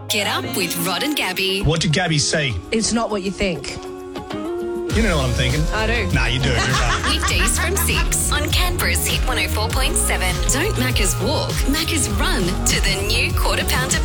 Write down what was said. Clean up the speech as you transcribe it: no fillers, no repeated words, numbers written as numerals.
Get up with Rod and Gabby. What did Gabby say? It's not what you think. You don't know what I'm thinking. I do. Nah, you do. You're right. Weekdays from 6 on Canberra's Hit 104.7. Don't Macca's walk, Macca's run to the new Quarter Pounder